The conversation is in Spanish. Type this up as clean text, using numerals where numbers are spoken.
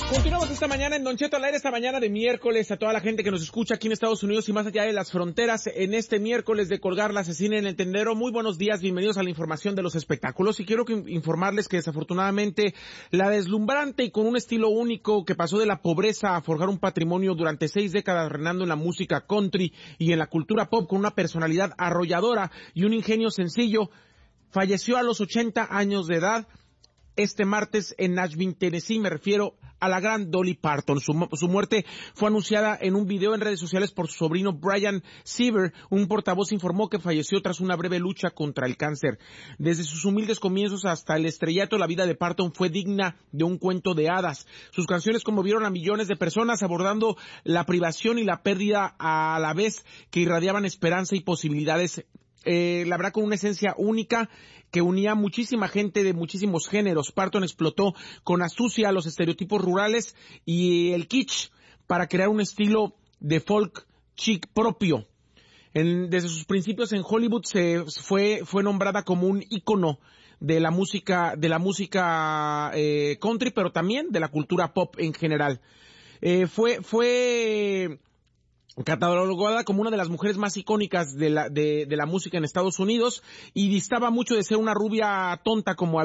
Continuamos esta mañana en Don Cheto al aire, esta mañana de miércoles, a toda la gente que nos escucha aquí en Estados Unidos y más allá de las fronteras, en este miércoles de colgar la asesina en el tendero. Muy buenos días, bienvenidos a la información de los espectáculos, y quiero informarles que desafortunadamente la deslumbrante y con un estilo único que pasó de la pobreza a forjar un patrimonio durante 6 décadas reinando en la música country y en la cultura pop con una personalidad arrolladora y un ingenio sencillo, falleció a los 80 años de edad este martes en Nashville, Tennessee. Me refiero a la gran Dolly Parton. Su muerte fue anunciada en un video en redes sociales por su sobrino Brian Sieber. Un portavoz informó que falleció tras una breve lucha contra el cáncer. Desde sus humildes comienzos hasta el estrellato, la vida de Parton fue digna de un cuento de hadas. Sus canciones conmovieron a millones de personas, abordando la privación y la pérdida a la vez que irradiaban esperanza y posibilidades. La verdad, con una esencia única que unía a muchísima gente de muchísimos géneros. Parton explotó con astucia los estereotipos rurales y el kitsch para crear un estilo de folk chic propio. Desde sus principios en Hollywood fue nombrada como un ícono de la música country, pero también de la cultura pop en general. Fue catalogada como una de las mujeres más icónicas de la música en Estados Unidos, y distaba mucho de ser una rubia tonta como